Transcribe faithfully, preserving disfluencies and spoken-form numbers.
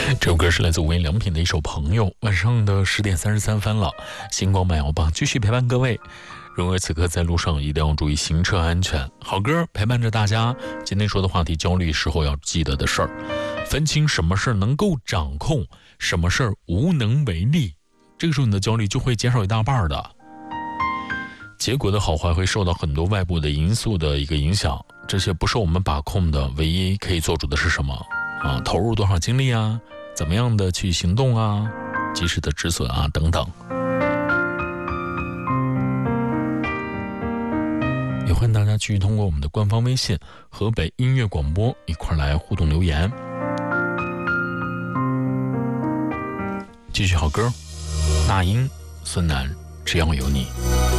这首歌是来自无印良品的一首《朋友》。晚上的十点三十三分了，星光慢摇吧继续陪伴各位。认为此刻在路上一定要注意行车安全。好歌陪伴着大家。今天说的话题，焦虑时候要记得的事儿，分清什么事儿能够掌控，什么事儿无能为力。这个时候你的焦虑就会减少一大半的。结果的好坏会受到很多外部的因素的一个影响，这些不受我们把控的，唯一可以做主的是什么啊？投入多少精力啊？怎么样的去行动啊？及时的止损啊，等等。也欢迎大家继续通过我们的官方微信河北音乐广播一块来互动留言。继续好歌，那英、孙楠，只要有你。